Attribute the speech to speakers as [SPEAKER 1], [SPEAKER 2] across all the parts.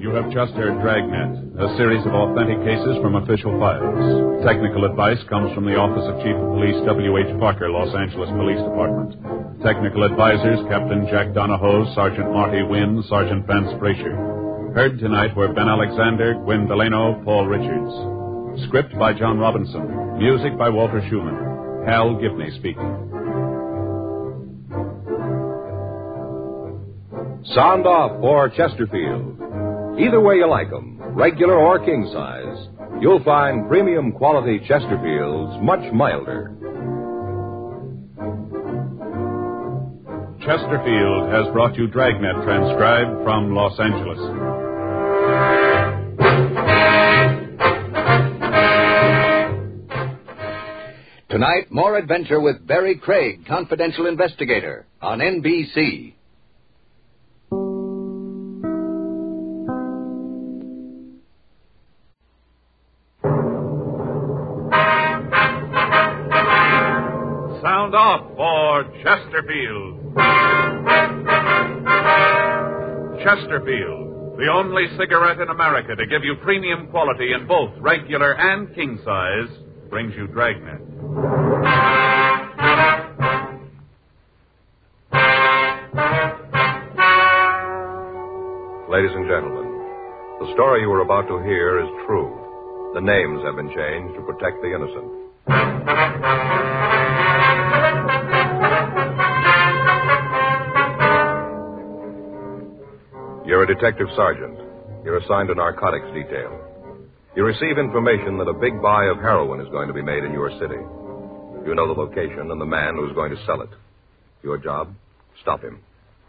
[SPEAKER 1] You have just heard Dragnet, a series of authentic cases from official files. Technical advice comes from the Office of Chief of Police W.H. Parker, Los Angeles Police Department. Technical advisors, Captain Jack Donahoe, Sergeant Marty Wynn, Sergeant Vance Brasher. Heard tonight were Ben Alexander, Gwen Delano, Paul Richards. Script by John Robinson. Music by Walter Schumann. Hal Gibney speaking.
[SPEAKER 2] Sound off for Chesterfield. Either way you like them, regular or king size, you'll find premium quality Chesterfields much milder.
[SPEAKER 1] Chesterfield has brought you Dragnet, transcribed from Los Angeles.
[SPEAKER 3] Tonight, more adventure with Barry Craig, confidential investigator, on NBC.
[SPEAKER 1] Sound off for Chesterfield. Chesterfield, the only cigarette in America to give you premium quality in both regular and king size, brings you Dragnet.
[SPEAKER 2] Ladies and gentlemen, the story you are about to hear is true. The names have been changed to protect the innocent. You're a detective sergeant. You're assigned to narcotics detail. You receive information that a big buy of heroin is going to be made in your city. You know the location and the man who's going to sell it. Your job? Stop him.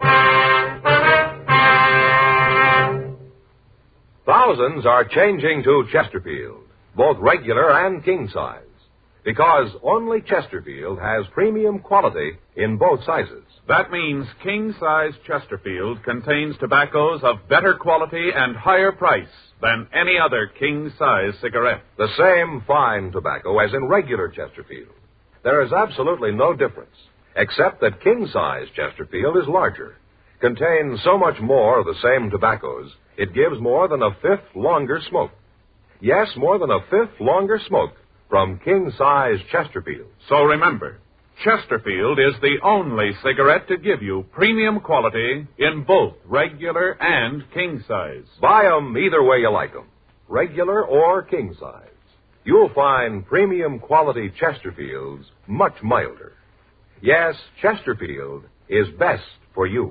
[SPEAKER 2] Thousands are changing to Chesterfield, both regular and king size, because only Chesterfield has premium quality in both sizes.
[SPEAKER 1] That means king-size Chesterfield contains tobaccos of better quality and higher price than any other king-size cigarette.
[SPEAKER 2] The same fine tobacco as in regular Chesterfield. There is absolutely no difference, except that king-size Chesterfield is larger, contains so much more of the same tobaccos, it gives more than a fifth longer smoke. Yes, more than a fifth longer smoke from king-size Chesterfield.
[SPEAKER 1] So remember, Chesterfield is the only cigarette to give you premium quality in both regular and king size.
[SPEAKER 2] Buy 'em either way you like 'em, regular or king size. You'll find premium quality Chesterfields much milder. Yes, Chesterfield is best for you.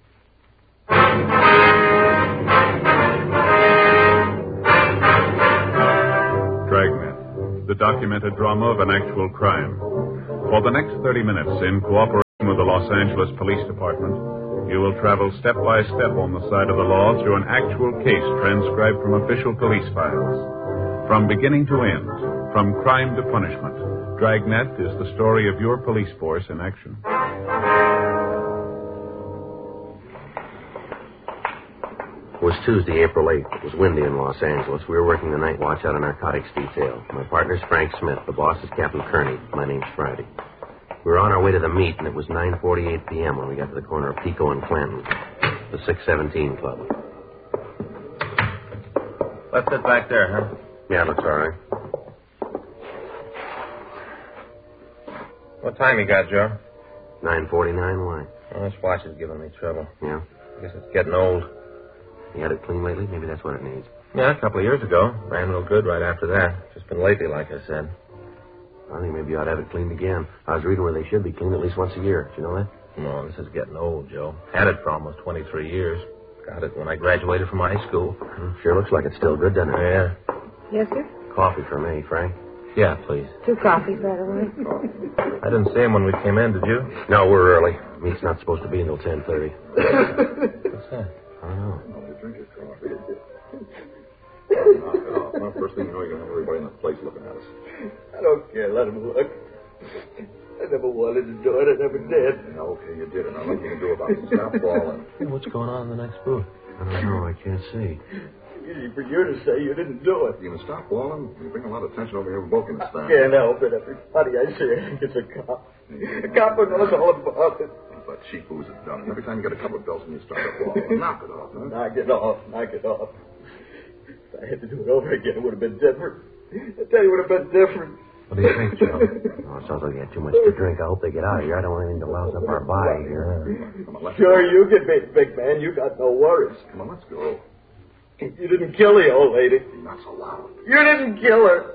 [SPEAKER 1] Dragnet, the documented drama of an actual crime. For the next 30 minutes, in cooperation with the Los Angeles Police Department, you will travel step by step on the side of the law through an actual case transcribed from official police files. From beginning to end, from crime to punishment, Dragnet is the story of your police force in action.
[SPEAKER 4] It was Tuesday, April 8th. It was windy in Los Angeles. We were working the night watch out of narcotics detail. My partner's Frank Smith. The boss is Captain Kearney. My name's Friday. We were on our way to the meet, and it was 9:48 p.m. when we got to the corner of Pico and Clanton, the 617 Club.
[SPEAKER 5] Left it back there, huh?
[SPEAKER 4] Yeah, it looks all right.
[SPEAKER 5] What time you got, Joe?
[SPEAKER 4] 9:49, why?
[SPEAKER 5] Oh, this watch is giving me trouble.
[SPEAKER 4] Yeah?
[SPEAKER 5] I guess it's getting old.
[SPEAKER 4] You had it clean lately? Maybe that's what it needs.
[SPEAKER 5] Yeah, a couple of years ago. Ran real good right after that. Just been lately, like I said.
[SPEAKER 4] I think maybe you ought to have it cleaned again. I was reading where they should be cleaned at least once a year. Do you know that?
[SPEAKER 5] No, this is getting old, Joe. Had it for almost 23 years. Got it when I graduated from high school.
[SPEAKER 4] Sure looks like it's still good, doesn't it?
[SPEAKER 5] Yeah.
[SPEAKER 6] Yes, sir?
[SPEAKER 4] Coffee for me, Frank.
[SPEAKER 5] Yeah, please.
[SPEAKER 6] 2 coffees right away.
[SPEAKER 5] I didn't see him when we came in, did you?
[SPEAKER 4] No, we're early. Meet's not supposed to be until 10:30.
[SPEAKER 5] What's that?
[SPEAKER 4] I don't know.
[SPEAKER 7] Drink your coffee. Knock it off. Well, first thing you know, you're going to have everybody in the place looking at us.
[SPEAKER 8] I don't care. Let him look. I never wanted to do it. I never did.
[SPEAKER 7] Okay, you did it. Now, nothing you can do about it. Stop bawling.
[SPEAKER 5] Hey, what's going on in the next booth?
[SPEAKER 4] I don't know. I can't see.
[SPEAKER 8] Easy for you to say you didn't do it.
[SPEAKER 7] You can stop bawling. You bring a lot of attention over here. We're both going to stand.
[SPEAKER 8] Can't help it. Everybody I see, I think it's a cop. A cop who knows all about it.
[SPEAKER 7] But cheap booze is done. Every time you get a couple of bells and you start to bawl. Knock it off, huh?
[SPEAKER 8] Knock it off. Knock it off. If I had to do it over again, it would have been different. I tell you, it would have been different.
[SPEAKER 5] What do you think, Joe?
[SPEAKER 4] Oh, it sounds like they had too much to drink. I hope they get out of here. I don't want anything to louse up our body here.
[SPEAKER 7] Come on, let's
[SPEAKER 8] Sure, you can be the big man. You got no worries.
[SPEAKER 7] Come on, let's go.
[SPEAKER 8] You didn't kill the old lady.
[SPEAKER 7] Not so loud.
[SPEAKER 8] You didn't kill her.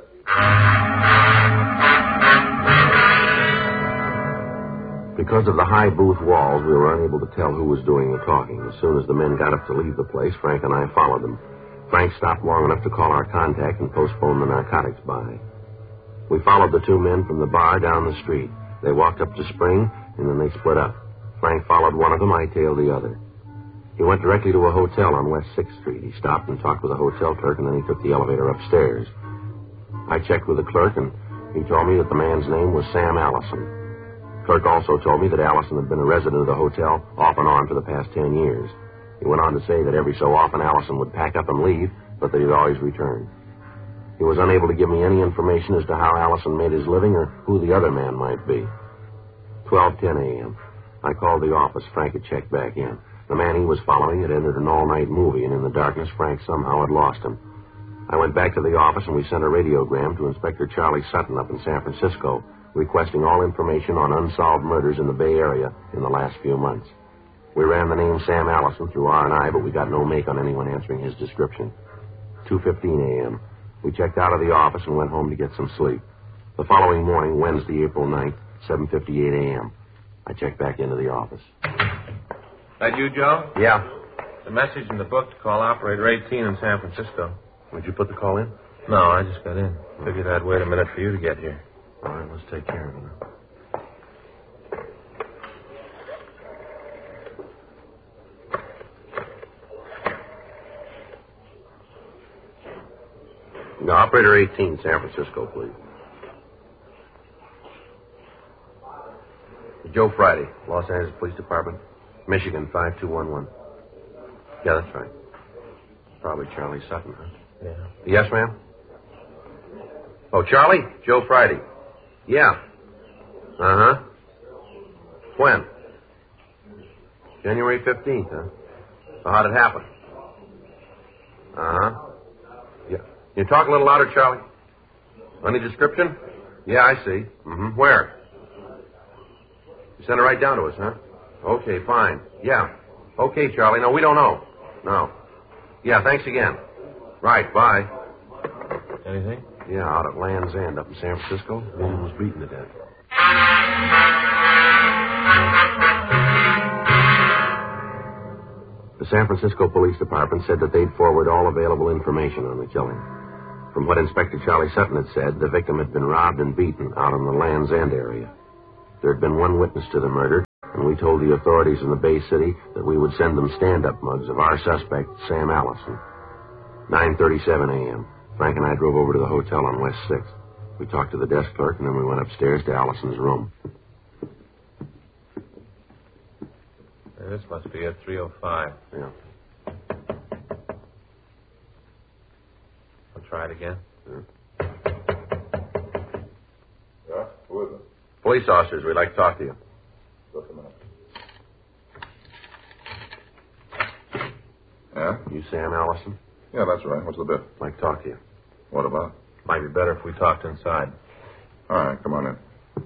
[SPEAKER 4] Because of the high booth walls, we were unable to tell who was doing the talking. As soon as the men got up to leave the place, Frank and I followed them. Frank stopped long enough to call our contact and postpone the narcotics buy. We followed the two men from the bar down the street. They walked up to Spring, and then they split up. Frank followed one of them, I tailed the other. He went directly to a hotel on West 6th Street. He stopped and talked with a hotel clerk, and then he took the elevator upstairs. I checked with the clerk, and he told me that the man's name was Sam Allison. The clerk also told me that Allison had been a resident of the hotel off and on for the past 10 years. He went on to say that every so often Allison would pack up and leave, but that he'd always return. He was unable to give me any information as to how Allison made his living or who the other man might be. 12:10 a.m. I called the office. Frank had checked back in. The man he was following had entered an all-night movie, and in the darkness, Frank somehow had lost him. I went back to the office, and we sent a radiogram to Inspector Charlie Sutton up in San Francisco, requesting all information on unsolved murders in the Bay Area in the last few months. We ran the name Sam Allison through R&I, but we got no make on anyone answering his description. 2:15 a.m. We checked out of the office and went home to get some sleep. The following morning, Wednesday, April 9th, 7:58 a.m., I checked back into the office.
[SPEAKER 5] That you, Joe?
[SPEAKER 4] Yeah.
[SPEAKER 5] The message in the book to call Operator 18 in San Francisco.
[SPEAKER 4] Would you put the call in?
[SPEAKER 5] No, I just got in. Figured I'd wait a minute for you to get here.
[SPEAKER 4] All right, let's take care of it. Now, Operator 18, San Francisco, please. Joe Friday, Los Angeles Police Department, Michigan 5211. Yeah, that's right. Probably Charlie Sutton, huh?
[SPEAKER 5] Yeah.
[SPEAKER 4] Yes, ma'am? Oh, Charlie? Joe Friday. Yeah. Uh-huh. When? January 15th, huh? So how'd it happen? Uh-huh. Yeah. Can you talk a little louder, Charlie? Any description? Yeah, I see. Mm-hmm. Where? You sent it right down to us, huh? Okay, fine. Yeah. Okay, Charlie. No, we don't know. No. Yeah, thanks again. Right, bye.
[SPEAKER 5] Anything?
[SPEAKER 4] Yeah, out at Land's End up in San Francisco. The woman was beaten to death. The San Francisco Police Department said that they'd forward all available information on the killing. From what Inspector Charlie Sutton had said, the victim had been robbed and beaten out in the Land's End area. There had been one witness to the murder, and we told the authorities in the Bay City that we would send them stand-up mugs of our suspect, Sam Allison. 9:37 a.m. Frank and I drove over to the hotel on West 6th. We talked to the desk clerk, and then we went upstairs to Allison's room.
[SPEAKER 5] This must be at 3:05.
[SPEAKER 4] Yeah.
[SPEAKER 5] I'll try it again.
[SPEAKER 7] Yeah? Who is it?
[SPEAKER 4] Police officers, we'd like to talk to you.
[SPEAKER 7] Just a minute. Yeah?
[SPEAKER 4] You Sam Allison?
[SPEAKER 7] Yeah, that's right. What's the bit?
[SPEAKER 4] I'd like to talk to you.
[SPEAKER 7] What about?
[SPEAKER 5] Might be better if we talked inside.
[SPEAKER 7] All right, come on in.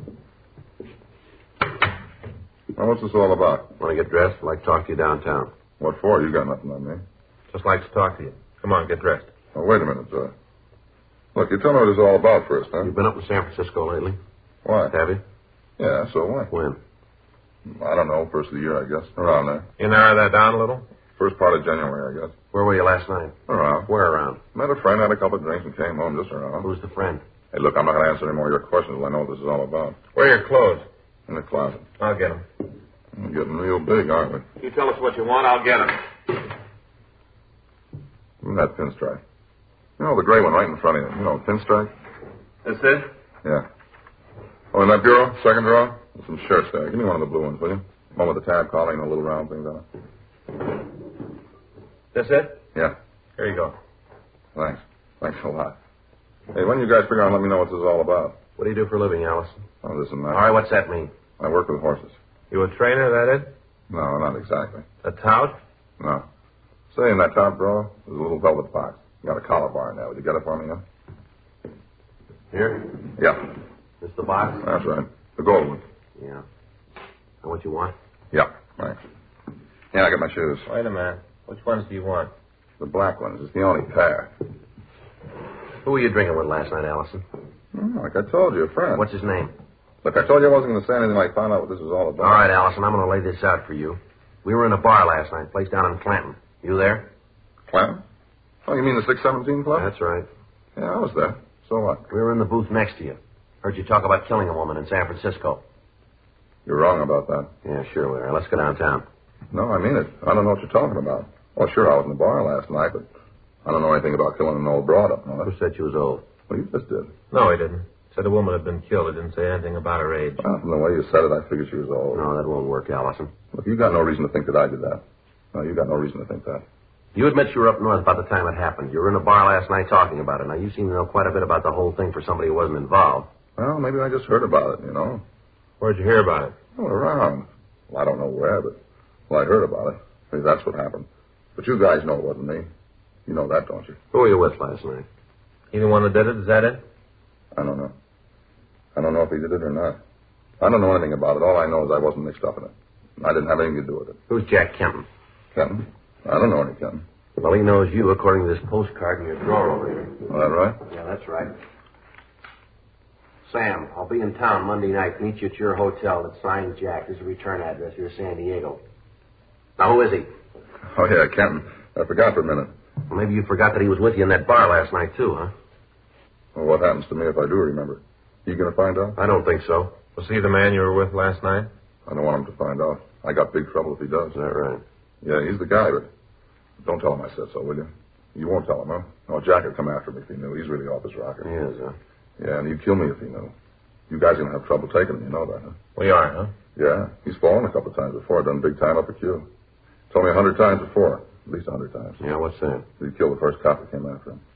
[SPEAKER 7] Now, what's this all about?
[SPEAKER 4] Want to get dressed? I'd like to talk to you downtown.
[SPEAKER 7] What for? You got nothing on me.
[SPEAKER 5] Just like to talk to you. Come on, get dressed.
[SPEAKER 7] Oh, wait a minute, Look, you tell me what it's all about first, huh?
[SPEAKER 4] You've been up in San Francisco lately?
[SPEAKER 7] Why?
[SPEAKER 4] Have you?
[SPEAKER 7] Yeah, so what?
[SPEAKER 4] When?
[SPEAKER 7] I don't know. First of the year, I guess. Around there.
[SPEAKER 5] You narrow that down a little?
[SPEAKER 7] First part of January, I guess.
[SPEAKER 4] Where were you last night?
[SPEAKER 7] Around.
[SPEAKER 4] Where around?
[SPEAKER 7] Met a friend, had a couple of drinks, and came home just around.
[SPEAKER 4] Who's the friend?
[SPEAKER 7] Hey, look, I'm not going to answer any more of your questions until I know what this is all about.
[SPEAKER 5] Where are your clothes?
[SPEAKER 7] In the closet.
[SPEAKER 5] I'll get them.
[SPEAKER 7] We're getting real big, aren't we?
[SPEAKER 5] You tell us what you want, I'll get them.
[SPEAKER 7] That pinstripe. You know, the gray one right in front of you. You know, pinstripe?
[SPEAKER 5] That's it?
[SPEAKER 7] Yeah. Oh, in that bureau, second drawer, there's some shirts there. Give me one of the blue ones, will you? One with the tab collar and the little round things on it.
[SPEAKER 5] That's it?
[SPEAKER 7] Yeah.
[SPEAKER 5] Here you go.
[SPEAKER 7] Thanks. Thanks a lot. Hey, when you guys figure out, let me know what this is all about.
[SPEAKER 4] What do you do for a living, Allison?
[SPEAKER 7] Oh, this and that.
[SPEAKER 4] All right, what's that mean?
[SPEAKER 7] I work with horses.
[SPEAKER 5] You a trainer, that it?
[SPEAKER 7] No, not exactly.
[SPEAKER 5] A tout?
[SPEAKER 7] No. Say, in that top drawer, there's a little velvet box. Got a collar bar in there. Would you get it for me,
[SPEAKER 4] Here?
[SPEAKER 7] Yeah.
[SPEAKER 4] This the box?
[SPEAKER 7] That's right. The gold one.
[SPEAKER 4] Yeah. And what you want?
[SPEAKER 7] Yeah, thanks. Yeah, I got my shoes.
[SPEAKER 5] Wait a minute. Which ones do you want?
[SPEAKER 7] The black ones. It's the only pair.
[SPEAKER 4] Who were you drinking with last night, Allison?
[SPEAKER 7] Like I told you, a friend.
[SPEAKER 4] What's his name?
[SPEAKER 7] Look, I told you I wasn't going to say anything like find out what this was all about.
[SPEAKER 4] All right, Allison, I'm going to lay this out for you. We were in a bar last night, place down in Clanton. You there?
[SPEAKER 7] Clanton? Oh, you mean the 617 Club?
[SPEAKER 4] That's right.
[SPEAKER 7] Yeah, I was there. So what?
[SPEAKER 4] We were in the booth next to you. Heard you talk about killing a woman in San Francisco.
[SPEAKER 7] You're wrong about that.
[SPEAKER 4] Yeah, sure we are. Let's go downtown.
[SPEAKER 7] No, I mean it. I don't know what you're talking about. Well, sure, I was in the bar last night, but I don't know anything about killing an old broad up north.
[SPEAKER 4] Who said she was old?
[SPEAKER 7] Well, you just did.
[SPEAKER 5] No, he didn't. Said a woman had been killed. He didn't say anything about her age.
[SPEAKER 7] Well, from the way you said it, I figured she was old.
[SPEAKER 4] No, that won't work, Allison.
[SPEAKER 7] Look, you got no reason to think that I did that. No, you got no reason to think that.
[SPEAKER 4] You admit you were up north about the time it happened. You were in a bar last night talking about it. Now, you seem to know quite a bit about the whole thing for somebody who wasn't involved.
[SPEAKER 7] Well, maybe I just heard about it, you know.
[SPEAKER 5] Where'd you hear about it?
[SPEAKER 7] Well, around. Well, I don't know where, but... Well, I heard about it. Maybe that's what happened. But you guys know it wasn't me. You know that, don't you?
[SPEAKER 4] Who were you with last night?
[SPEAKER 5] He the one that did it? Is that it?
[SPEAKER 7] I don't know. I don't know if he did it or not. I don't know anything about it. All I know is I wasn't mixed up in it. I didn't have anything to do with it.
[SPEAKER 4] Who's Jack Kenton?
[SPEAKER 7] Kenton? I don't know any Kenton.
[SPEAKER 4] Well, he knows you according to this postcard in your drawer over here.
[SPEAKER 7] Is that right?
[SPEAKER 4] Yeah, that's right. Sam, I'll be in town Monday night. Meet you at your hotel. It's signed Jack. There's a return address here, San Diego. Now, who is he?
[SPEAKER 7] Oh, yeah, Kenton. I forgot for a minute.
[SPEAKER 4] Well, maybe you forgot that he was with you in that bar last night, too, huh?
[SPEAKER 7] Well, what happens to me if I do remember? You going to find out?
[SPEAKER 4] I don't think so.
[SPEAKER 5] Was he the man you were with last night?
[SPEAKER 7] I don't want him to find out. I got big trouble if he does.
[SPEAKER 4] Is that right?
[SPEAKER 7] Yeah, he's the guy, but don't tell him I said so, will you? You won't tell him, huh? Oh, Jack would come after me if he knew. He's really off his rocker.
[SPEAKER 4] He is, huh?
[SPEAKER 7] Yeah, and he'd kill me if he knew. You guys are going to have trouble taking him, you know that, huh?
[SPEAKER 5] We are, huh?
[SPEAKER 7] Yeah, he's fallen a couple of times before, done big time up at Q. Told me 100 times before. At least 100 times.
[SPEAKER 4] Yeah, what's that?
[SPEAKER 7] He killed the first cop that came after him.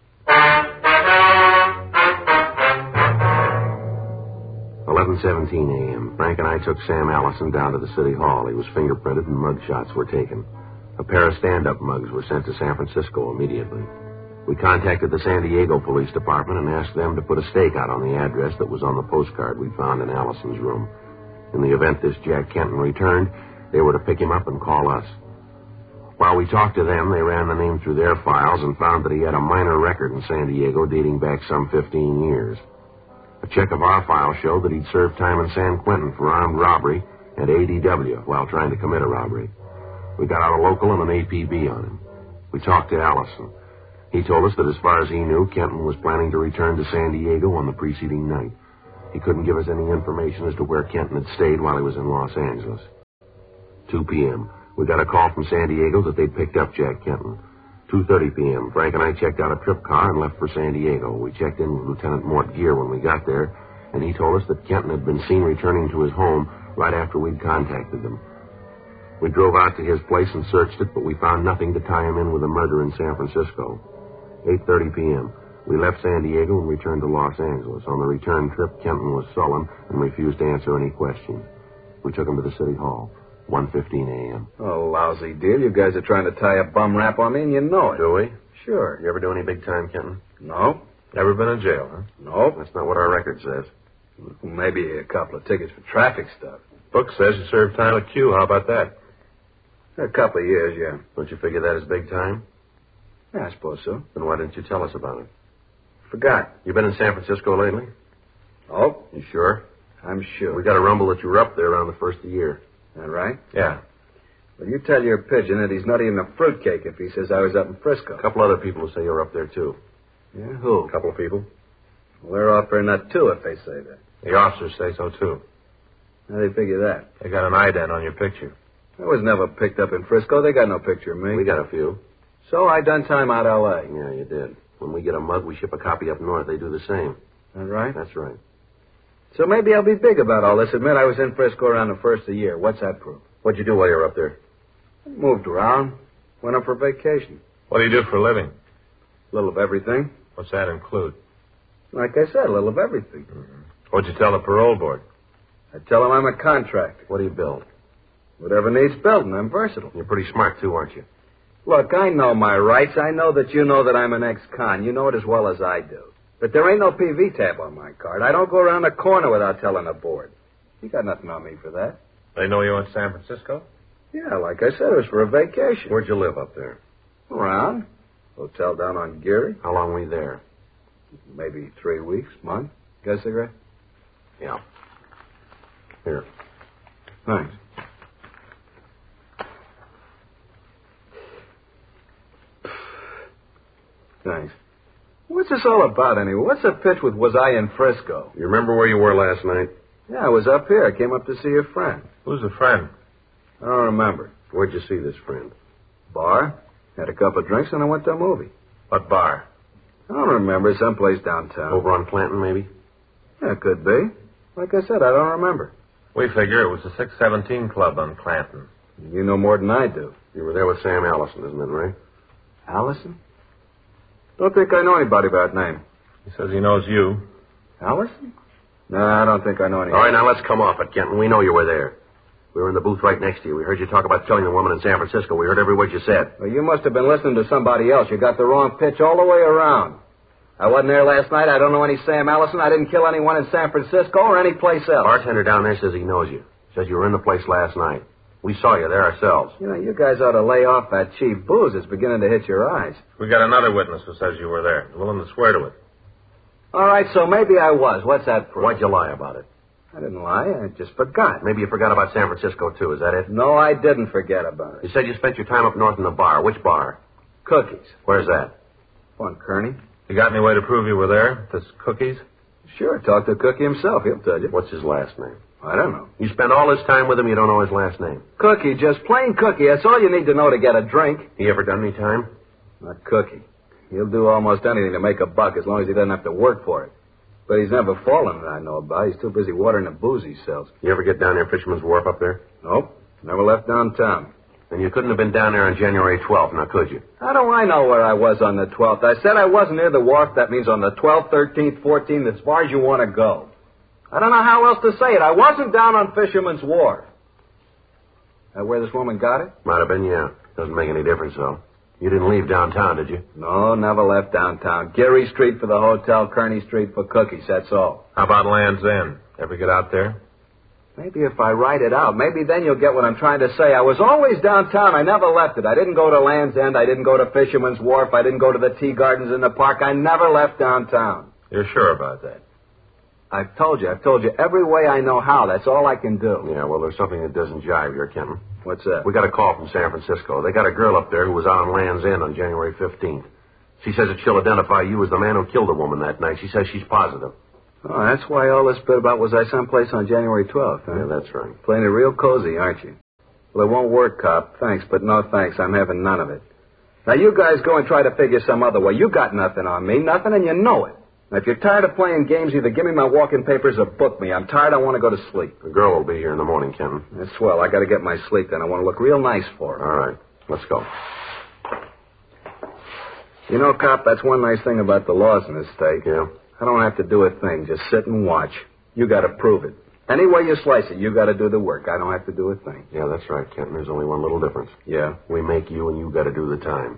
[SPEAKER 4] 11:17 a.m. Frank and I took Sam Allison down to the city hall. He was fingerprinted and mug shots were taken. A pair of stand-up mugs were sent to San Francisco immediately. We contacted the San Diego Police Department and asked them to put a stake out on the address that was on the postcard we found in Allison's room. In the event this Jack Kenton returned, they were to pick him up and call us. While we talked to them, they ran the name through their files and found that he had a minor record in San Diego dating back some 15 years. A check of our file showed that he'd served time in San Quentin for armed robbery and ADW while trying to commit a robbery. We got out a local and an APB on him. We talked to Allison. He told us that as far as he knew, Kenton was planning to return to San Diego on the preceding night. He couldn't give us any information as to where Kenton had stayed while he was in Los Angeles. 2 p.m. We got a call from San Diego that they'd picked up Jack Kenton. 2:30 p.m. Frank and I checked out a trip car and left for San Diego. We checked in with Lieutenant Mort Gear when we got there, and he told us that Kenton had been seen returning to his home right after we'd contacted them. We drove out to his place and searched it, but we found nothing to tie him in with a murder in San Francisco. 8:30 p.m. We left San Diego and returned to Los Angeles. On the return trip, Kenton was sullen and refused to answer any questions. We took him to the city hall. 1:15 a.m.
[SPEAKER 9] Oh, lousy deal. You guys are trying to tie a bum rap on me, and you know it.
[SPEAKER 4] Do we?
[SPEAKER 9] Sure.
[SPEAKER 4] You ever do any big time, Kenton?
[SPEAKER 9] No.
[SPEAKER 5] Never been in jail, huh?
[SPEAKER 9] Nope.
[SPEAKER 4] That's not what our record says.
[SPEAKER 9] Maybe a couple of tickets for traffic stuff.
[SPEAKER 5] Book says you served time at Q. How about that?
[SPEAKER 9] A couple of years, yeah.
[SPEAKER 4] Don't you figure that is big time?
[SPEAKER 9] Yeah, I suppose so.
[SPEAKER 4] Then why didn't you tell us about it?
[SPEAKER 9] Forgot.
[SPEAKER 4] You been in San Francisco lately?
[SPEAKER 9] Oh,
[SPEAKER 4] You sure?
[SPEAKER 9] I'm sure.
[SPEAKER 4] We got a rumble that you were up there around the first of the year.
[SPEAKER 9] That right?
[SPEAKER 5] Yeah.
[SPEAKER 9] Well, you tell your pigeon that he's not even a fruitcake if he says I was up in Frisco.
[SPEAKER 4] A couple other people say you're up there, too.
[SPEAKER 9] Yeah, who?
[SPEAKER 4] A couple of people.
[SPEAKER 9] Well, they're offering that, too, if they say that.
[SPEAKER 5] The officers say so, too.
[SPEAKER 9] How do they figure that?
[SPEAKER 5] They got an ident on your picture.
[SPEAKER 9] I was never picked up in Frisco. They got no picture of me.
[SPEAKER 4] We got a few.
[SPEAKER 9] So I done time out L.A.
[SPEAKER 4] Yeah, you did. When we get a mug, we ship a copy up north. They do the same.
[SPEAKER 9] That right?
[SPEAKER 4] That's right.
[SPEAKER 9] So maybe I'll be big about all this. Admit I was in Frisco around the first of the year. What's that prove?
[SPEAKER 4] What'd you do while you were up there?
[SPEAKER 9] Moved around. Went up for vacation.
[SPEAKER 5] What do you do for a living?
[SPEAKER 9] A little of everything.
[SPEAKER 5] What's that include?
[SPEAKER 9] Like I said, a little of everything.
[SPEAKER 5] What'd you tell the parole board?
[SPEAKER 9] I tell them I'm a contractor.
[SPEAKER 4] What do you build?
[SPEAKER 9] Whatever needs building. I'm versatile.
[SPEAKER 4] You're pretty smart, too, aren't you?
[SPEAKER 9] Look, I know my rights. I know that you know that I'm an ex-con. You know it as well as I do. But there ain't no PV tab on my card. I don't go around the corner without telling the board. You got nothing on me for that.
[SPEAKER 5] They know you in San Francisco?
[SPEAKER 9] Yeah, like I said, it was for a vacation.
[SPEAKER 4] Where'd you live up there?
[SPEAKER 9] Around. Hotel down on Geary.
[SPEAKER 4] How long were you there?
[SPEAKER 9] Maybe 3 weeks, month. Got a cigarette?
[SPEAKER 4] Yeah. Here.
[SPEAKER 9] Thanks. Thanks. What's this all about, anyway? What's the pitch with was I in Frisco?
[SPEAKER 4] You remember where you were last night?
[SPEAKER 9] Yeah, I was up here. I came up to see a friend.
[SPEAKER 5] Who's the friend?
[SPEAKER 9] I don't remember.
[SPEAKER 4] Where'd you see this friend?
[SPEAKER 9] Bar. Had a couple of drinks, and I went to a movie.
[SPEAKER 5] What bar?
[SPEAKER 9] I don't remember. Someplace downtown.
[SPEAKER 4] Over on Clanton, maybe?
[SPEAKER 9] Yeah, it could be. Like I said, I don't remember.
[SPEAKER 5] We figure it was the 617 Club on Clanton.
[SPEAKER 9] You know more than I do.
[SPEAKER 4] You were there with Sam Allison, isn't that right?
[SPEAKER 9] Allison? Don't think I know anybody by that name.
[SPEAKER 5] He says he knows you.
[SPEAKER 9] Allison? No, I don't think I know anybody.
[SPEAKER 4] All right, now let's come off it, Kenton. We know you were there. We were in the booth right next to you. We heard you talk about killing the woman in San Francisco. We heard every word you said.
[SPEAKER 9] Well, you must have been listening to somebody else. You got the wrong pitch all the way around. I wasn't there last night. I don't know any Sam Allison. I didn't kill anyone in San Francisco or any place else.
[SPEAKER 4] Bartender down there says he knows you. Says you were in the place last night. We saw you there ourselves.
[SPEAKER 9] You know, you guys ought to lay off that cheap booze. It's beginning to hit your eyes.
[SPEAKER 5] We got another witness who says you were there. He's willing to swear to it.
[SPEAKER 9] All right, so maybe I was. What's that proof?
[SPEAKER 4] Why'd you lie about it?
[SPEAKER 9] I didn't lie. I just forgot.
[SPEAKER 4] Maybe you forgot about San Francisco, too. Is that it?
[SPEAKER 9] No, I didn't forget about it.
[SPEAKER 4] You said you spent your time up north in the bar. Which bar?
[SPEAKER 9] Cookies.
[SPEAKER 4] Where's that?
[SPEAKER 9] On Kearney.
[SPEAKER 5] You got any way to prove you were there? This Cookies?
[SPEAKER 9] Sure, talk to Cookie himself. He'll tell you.
[SPEAKER 4] What's his last name?
[SPEAKER 9] I don't know.
[SPEAKER 4] You spend all this time with him, you don't know his last name.
[SPEAKER 9] Cookie, just plain Cookie. That's all you need to know to get a drink.
[SPEAKER 4] He ever done any time?
[SPEAKER 9] Not Cookie. He'll do almost anything to make a buck as long as he doesn't have to work for it. But he's never fallen that I know about. He's too busy watering the booze he sells.
[SPEAKER 4] You ever get down there Fisherman's Wharf up there?
[SPEAKER 9] Nope. Never left downtown.
[SPEAKER 4] And you couldn't have been down there on January 12th, now could you?
[SPEAKER 9] How do I know where I was on the 12th? I said I wasn't near the wharf. That means on the 12th, 13th, 14th, as far as you want to go. I don't know how else to say it. I wasn't down on Fisherman's Wharf. That where this woman got it?
[SPEAKER 4] Might have been, yeah. Doesn't make any difference, though. You didn't leave downtown, did you?
[SPEAKER 9] No, never left downtown. Geary Street for the hotel, Kearney Street for Cookies, that's all.
[SPEAKER 5] How about Land's End? Ever get out there?
[SPEAKER 9] Maybe if I write it out, maybe then you'll get what I'm trying to say. I was always downtown. I never left it. I didn't go to Land's End. I didn't go to Fisherman's Wharf. I didn't go to the tea gardens in the park. I never left downtown.
[SPEAKER 5] You're sure about that?
[SPEAKER 9] I've told you every way I know how. That's all I can do.
[SPEAKER 4] Yeah, well, there's something that doesn't jive here, Kenton.
[SPEAKER 9] What's that?
[SPEAKER 4] We got a call from San Francisco. They got a girl up there who was out on Land's End on January 15th. She says that she'll identify you as the man who killed the woman that night. She says she's positive.
[SPEAKER 9] Oh, that's why all this bit about was I someplace on January 12th, huh?
[SPEAKER 4] Yeah, that's right.
[SPEAKER 9] Playing it real cozy, aren't you? Well, it won't work, cop. Thanks, but no thanks. I'm having none of it. Now, you guys go and try to figure some other way. You got nothing on me, nothing, and you know it. Now, if you're tired of playing games, either give me my walking papers or book me. I'm tired. I want to go to sleep.
[SPEAKER 4] The girl will be here in the morning, Kenton.
[SPEAKER 9] That's swell. I got to get my sleep then. I want to look real nice for her.
[SPEAKER 4] All right. Let's go.
[SPEAKER 9] You know, cop, that's one nice thing about the laws in this state.
[SPEAKER 4] Yeah?
[SPEAKER 9] I don't have to do a thing. Just sit and watch. You got to prove it. Any way you slice it, you got to do the work. I don't have to do a thing.
[SPEAKER 4] Yeah, that's right, Kenton. There's only one little difference.
[SPEAKER 9] Yeah?
[SPEAKER 4] We make you, and you got to do the time.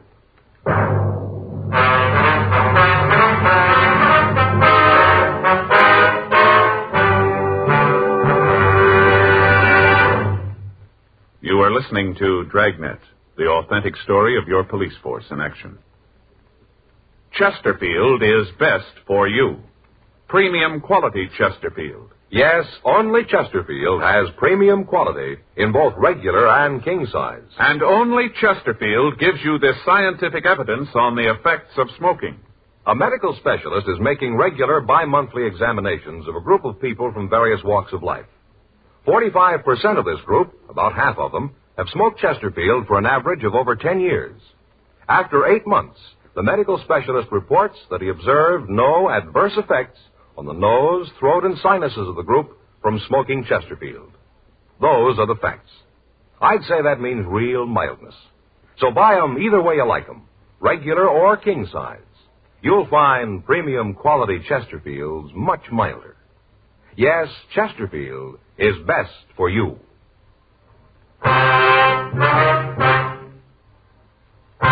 [SPEAKER 1] You are listening to Dragnet, the authentic story of your police force in action. Chesterfield is best for you. Premium quality Chesterfield.
[SPEAKER 2] Yes, only Chesterfield has premium quality in both regular and king size.
[SPEAKER 1] And only Chesterfield gives you this scientific evidence on the effects of smoking.
[SPEAKER 2] A medical specialist is making regular bi-monthly examinations of a group of people from various walks of life. 45% of this group, about half of them, have smoked Chesterfield for an average of over 10 years. After 8 months, the medical specialist reports that he observed no adverse effects on the nose, throat, and sinuses of the group from smoking Chesterfield. Those are the facts. I'd say that means real mildness. So buy them either way you like them, regular or king size. You'll find premium quality Chesterfields much milder. Yes, Chesterfield is best for you.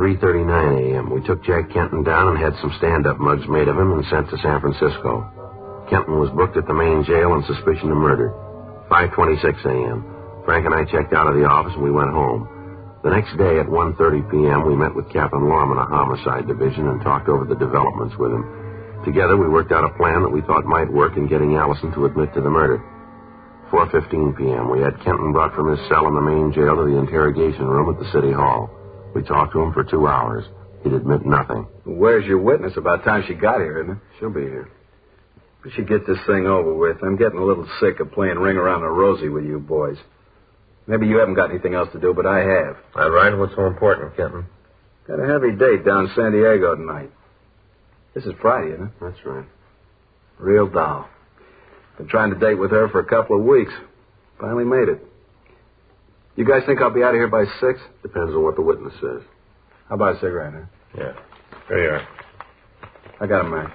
[SPEAKER 4] 3:39 a.m. We took Jack Kenton down and had some stand-up mugs made of him and sent to San Francisco. Kenton was booked at the main jail on suspicion of murder. 5:26 a.m. Frank and I checked out of the office and we went home. The next day at 1:30 p.m., we met with Captain Lorman of Homicide Division and talked over the developments with him. Together, we worked out a plan that we thought might work in getting Allison to admit to the murder. 4:15 p.m., we had Kenton brought from his cell in the main jail to the interrogation room at the City Hall. We talked to him for 2 hours. He'd admit nothing.
[SPEAKER 9] Where's your witness? About time she got here, isn't it?
[SPEAKER 4] She'll be here.
[SPEAKER 9] We should get this thing over with. I'm getting a little sick of playing ring around the rosy with you boys. Maybe you haven't got anything else to do, but I have.
[SPEAKER 5] All right, what's so important, Kenton?
[SPEAKER 9] Got a heavy date down in San Diego tonight. This is Friday, isn't it?
[SPEAKER 4] That's right.
[SPEAKER 9] Real doll. Been trying to date with her for a couple of weeks. Finally made it. You guys think I'll be out of here by 6?
[SPEAKER 4] Depends on what the witness says.
[SPEAKER 9] How about a cigarette, huh?
[SPEAKER 5] Yeah. Here you are.
[SPEAKER 9] I got 'em, man.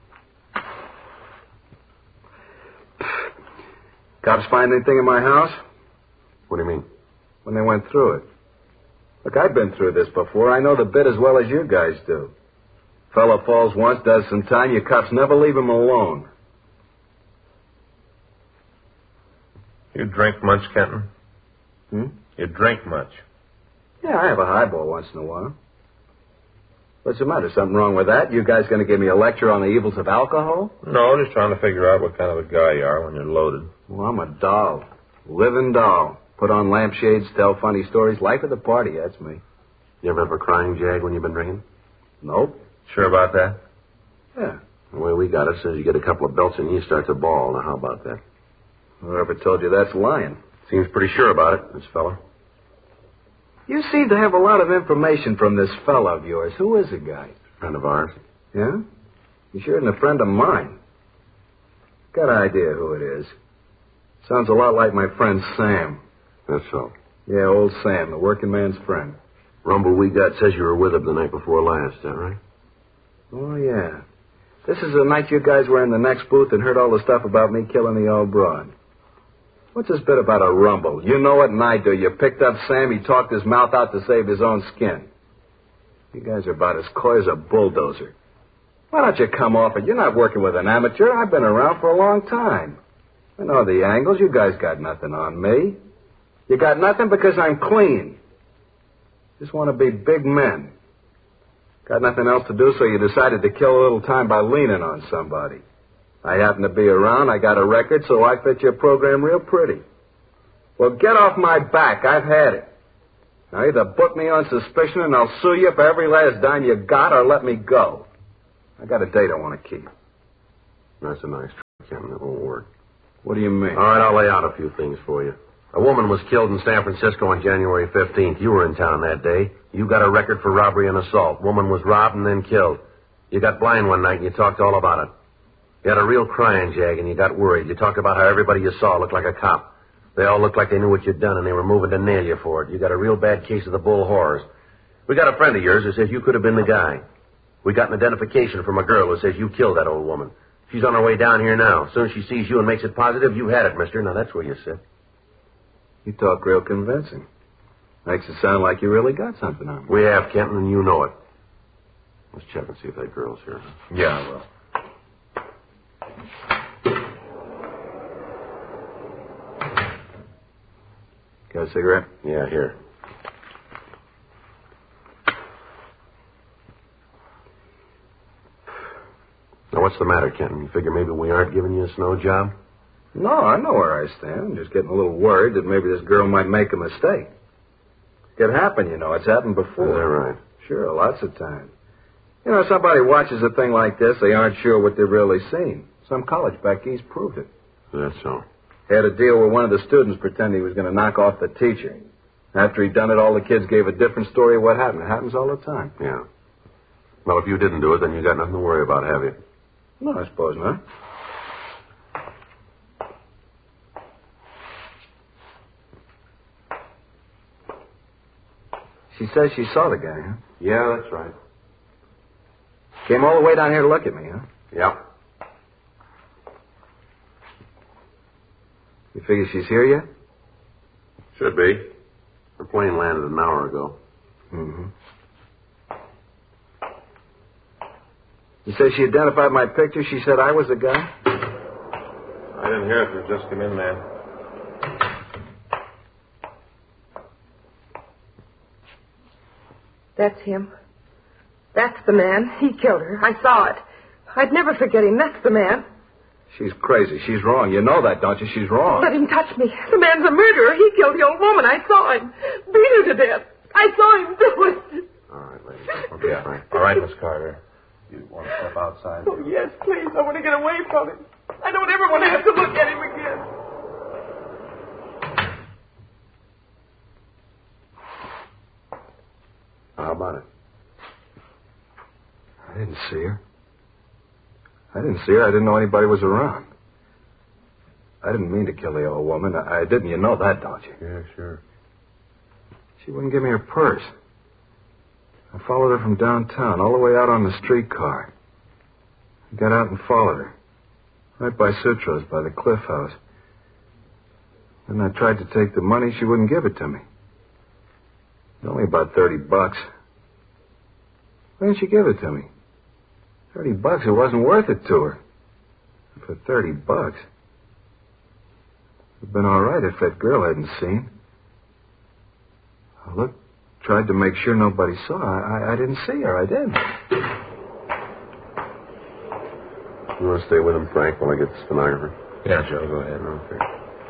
[SPEAKER 9] Cops find anything in my house?
[SPEAKER 4] What do you mean?
[SPEAKER 9] When they went through it. Look, I've been through this before. I know the bit as well as you guys do. Fella falls once, does some time, you cops never leave him alone.
[SPEAKER 5] You drink much, Kenton? You drink much?
[SPEAKER 9] Yeah, I have a highball once in a while. What's the matter? Something wrong with that? You guys going to give me a lecture on the evils of alcohol?
[SPEAKER 5] No, just trying to figure out what kind of a guy you are when you're loaded.
[SPEAKER 9] Well, I'm a doll. Living doll. Put on lampshades, tell funny stories. Life of the party, that's me.
[SPEAKER 4] You ever have a crying jag when you've been drinking?
[SPEAKER 9] Nope.
[SPEAKER 5] Sure about that?
[SPEAKER 9] Yeah.
[SPEAKER 4] The way we got it, as soon as you get a couple of belts in you, start to bawl. Now, how about that?
[SPEAKER 9] Whoever told you that's lying?
[SPEAKER 4] Seems pretty sure about it, this fella.
[SPEAKER 9] You seem to have a lot of information from this fella of yours. Who is the guy?
[SPEAKER 4] Friend of ours.
[SPEAKER 9] Yeah? He sure isn't a friend of mine. Got an idea who it is. Sounds a lot like my friend Sam.
[SPEAKER 4] That's so.
[SPEAKER 9] Yeah, old Sam, the working man's friend.
[SPEAKER 4] Rumble we got says you were with him the night before last, is that right?
[SPEAKER 9] Oh, yeah. This is the night you guys were in the next booth and heard all the stuff about me killing the old broad. What's this bit about a rumble? You know it and I do. You picked up Sam, he talked his mouth out to save his own skin. You guys are about as coy as a bulldozer. Why don't you come off it? You're not working with an amateur. I've been around for a long time. I know the angles. You guys got nothing on me. You got nothing because I'm clean. Just want to be big men. Got nothing else to do, so you decided to kill a little time by leaning on somebody. I happen to be around. I got a record, so I fit your program real pretty. Well, get off my back. I've had it. Now, either book me on suspicion and I'll sue you for every last dime you got, or let me go. I got a date I want to keep.
[SPEAKER 4] That's a nice trick, Captain. It won't work.
[SPEAKER 9] What do you mean?
[SPEAKER 4] All right, I'll lay out a few things for you. A woman was killed in San Francisco on January 15th. You were in town that day. You got a record for robbery and assault. Woman was robbed and then killed. You got blind one night and you talked all about it. You had a real crying jag and you got worried. You talked about how everybody you saw looked like a cop. They all looked like they knew what you'd done and they were moving to nail you for it. You got a real bad case of the bull horrors. We got a friend of yours who says you could have been the guy. We got an identification from a girl who says you killed that old woman. She's on her way down here now. As soon as she sees you and makes it positive, you had it, mister. Now, that's where you sit.
[SPEAKER 9] You talk real convincing. Makes it sound like you really got something on me.
[SPEAKER 4] We have, Kenton, and you know it. Let's check and see if that girl's here.
[SPEAKER 5] Yeah, I will.
[SPEAKER 9] Got a cigarette?
[SPEAKER 4] Yeah, here. Now, what's the matter, Kenton? You figure maybe we aren't giving you a snow job?
[SPEAKER 9] No, I know where I stand. I'm just getting a little worried that maybe this girl might make a mistake. It could happen, you know. It's happened before.
[SPEAKER 4] Is that right?
[SPEAKER 9] Sure, lots of times. You know, somebody watches a thing like this, they aren't sure what they've really seen. Some college back east proved it.
[SPEAKER 4] That's so.
[SPEAKER 9] Had a deal where one of the students pretended he was going to knock off the teacher. After he'd done it, all the kids gave a different story of what happened. It happens all the time.
[SPEAKER 4] Yeah. Well, if you didn't do it, then you got nothing to worry about, have you?
[SPEAKER 9] No, I suppose not. She says she saw the guy, huh?
[SPEAKER 4] Yeah, that's right.
[SPEAKER 9] Came all the way down here to look at me, huh?
[SPEAKER 4] Yep.
[SPEAKER 9] You figure she's here yet?
[SPEAKER 4] Should be. The plane landed an hour ago.
[SPEAKER 9] Mm-hmm. You say she identified my picture? She said I was the guy?
[SPEAKER 5] I didn't hear it. It just came in there.
[SPEAKER 6] That's him. That's the man. He killed her. I saw it. I'd never forget him. That's the man.
[SPEAKER 9] She's crazy. She's wrong. You know that, don't you? She's wrong.
[SPEAKER 6] Let him touch me. The man's a murderer. He killed the old woman. I saw him. Beat her to death. I saw him do it.
[SPEAKER 4] All right, lady. Okay,
[SPEAKER 5] Yeah.
[SPEAKER 4] Frank.
[SPEAKER 5] All right, Miss Carter. You want to step outside?
[SPEAKER 6] Oh, yes, please. I want to get away from him. I don't ever want to have to look at him again.
[SPEAKER 4] How about it?
[SPEAKER 9] I didn't see her. I didn't know anybody was around. I didn't mean to kill the old woman. I didn't. You know that, don't you?
[SPEAKER 5] Yeah, sure.
[SPEAKER 9] She wouldn't give me her purse. I followed her from downtown all the way out on the streetcar. I got out and followed her. Right by Sutro's, by the Cliff House. Then I tried to take the money. She wouldn't give it to me. Only about $30. Why didn't she give it to me? $30, it wasn't worth it to her. For $30. It'd have been all right if that girl hadn't seen. I looked, tried to make sure nobody saw. I didn't see her. I didn't.
[SPEAKER 4] You want to stay with him, Frank, while I get the stenographer?
[SPEAKER 5] Yeah, Joe, go ahead.
[SPEAKER 4] Okay.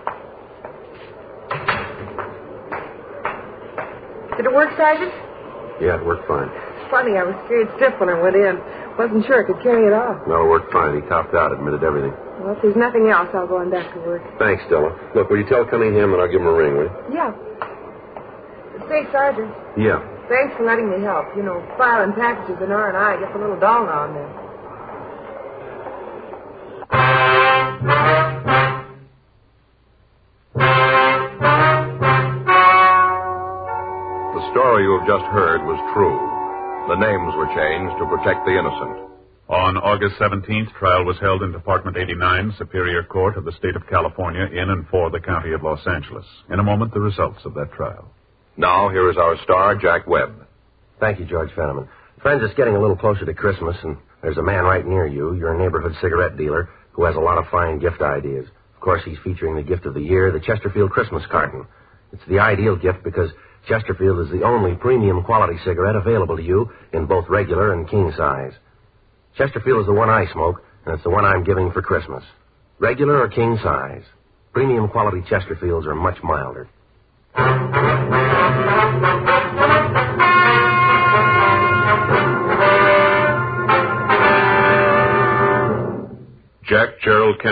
[SPEAKER 6] Did it work, Sergeant?
[SPEAKER 4] Yeah, it worked fine.
[SPEAKER 6] Funny, I was scared stiff when I went in. Wasn't sure I could carry it off.
[SPEAKER 4] No, it worked fine. He copped out, admitted everything.
[SPEAKER 6] Well, if there's nothing else, I'll go on back to work.
[SPEAKER 4] Thanks, Della. Look, will you tell Cunningham that I'll give him a ring, will you?
[SPEAKER 6] Yeah. Say, Sergeant,
[SPEAKER 4] Yeah.
[SPEAKER 6] thanks for letting me help. You know, filing packages in R&I gets a little dull now and then.
[SPEAKER 2] The story you have just heard was true. The names were changed to protect the innocent.
[SPEAKER 1] On August 17th, trial was held in Department 89, Superior Court of the State of California, in and for the County of Los Angeles. In a moment, the results of that trial.
[SPEAKER 2] Now, here is our star, Jack Webb.
[SPEAKER 4] Thank you, George Fenneman. Friends, it's getting a little closer to Christmas, and there's a man right near you, your neighborhood cigarette dealer, who has a lot of fine gift ideas. Of course, he's featuring the gift of the year, the Chesterfield Christmas carton. It's the ideal gift because Chesterfield is the only premium quality cigarette available to you in both regular and king size. Chesterfield is the one I smoke, and it's the one I'm giving for Christmas. Regular or king size. Premium quality Chesterfields are much milder.
[SPEAKER 2] Jack Gerald Kennedy.